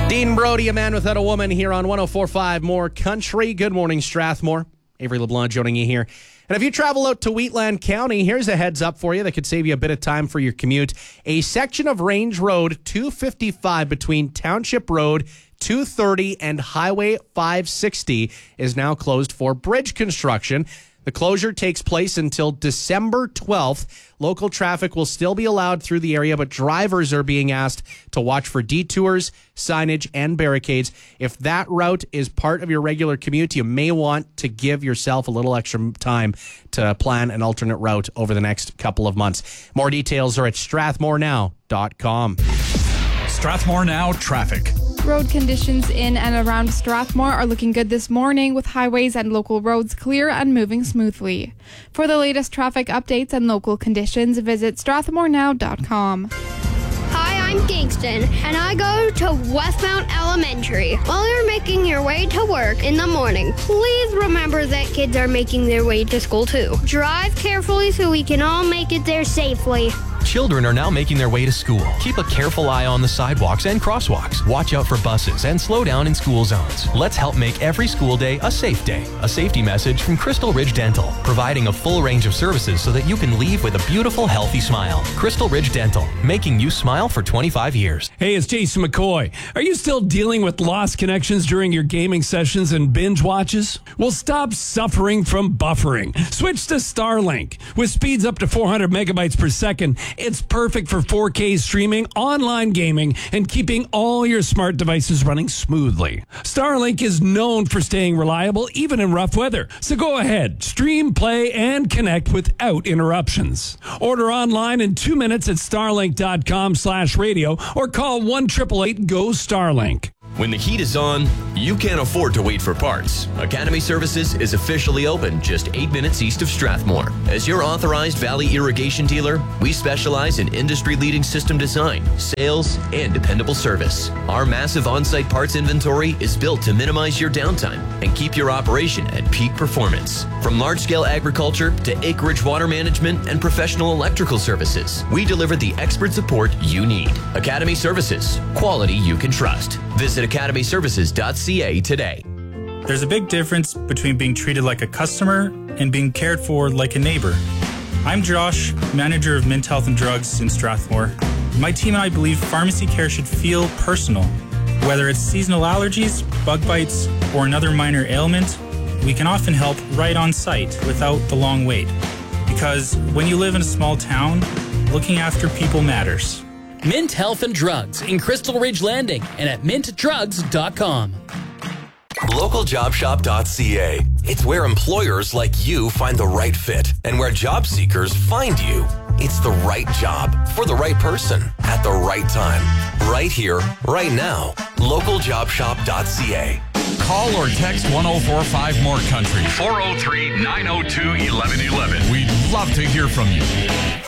Dean Brody, a man without a woman, here on 104.5 More Country. Good morning, Strathmore. Avery LeBlanc joining you here. And if you travel out to Wheatland County, here's a heads up for you that could save you a bit of time for your commute. A section of Range Road 255 between Township Road 230 and Highway 560 is now closed for bridge construction. The closure takes place until December 12th. Local traffic will still be allowed through the area, but drivers are being asked to watch for detours, signage, and barricades. If that route is part of your regular commute, you may want to give yourself a little extra time to plan an alternate route over the next couple of months. More details are at strathmorenow.com. Strathmore Now traffic. Road conditions in and around Strathmore are looking good this morning, with highways and local roads clear and moving smoothly. For the latest traffic updates and local conditions, visit strathmorenow.com. Hi, I'm Kingston, and I go to Westmount Elementary. While you're making your way to work in the morning, please remember that kids are making their way to school too. Drive carefully so we can all make it there safely. Children are now making their way to school. Keep a careful eye on the sidewalks and crosswalks. Watch out for buses and slow down in school zones. Let's help make every school day a safe day. A safety message from Crystal Ridge Dental, providing a full range of services so that you can leave with a beautiful, healthy smile. Crystal Ridge Dental, making you smile for 25 years. Hey, it's Jason McCoy. Are you still dealing with lost connections during your gaming sessions and binge watches? Well, stop suffering from buffering. Switch to Starlink. With speeds up to 400 megabytes per second, it's perfect for 4K streaming, online gaming, and keeping all your smart devices running smoothly. Starlink is known for staying reliable even in rough weather. So go ahead, stream, play, and connect without interruptions. Order online in 2 minutes at starlink.com/radio or call 1-888-GO-STARLINK. When the heat is on, you can't afford to wait for parts. Academy Services is officially open just 8 minutes east of Strathmore. As your authorized Valley irrigation dealer, we specialize in industry-leading system design, sales, and dependable service. Our massive on-site parts inventory is built to minimize your downtime and keep your operation at peak performance. From large-scale agriculture to acreage water management and professional electrical services, we deliver the expert support you need. Academy Services, quality you can trust. Visit academyservices.ca today. There's a big difference between being treated like a customer and being cared for like a neighbor. I'm Josh, manager of Mint Health and Drugs in Strathmore. My team and I believe pharmacy care should feel personal. Whether it's seasonal allergies, bug bites, or another minor ailment, we can often help right on site without the long wait. Because when you live in a small town, looking after people matters. Mint Health and Drugs in Crystal Ridge Landing and at mintdrugs.com. LocalJobShop.ca. It's where employers like you find the right fit and where job seekers find you. It's the right job for the right person at the right time. Right here, right now. LocalJobShop.ca. Call or text 104.5 More Country. 403-902-1111. We'd love to hear from you.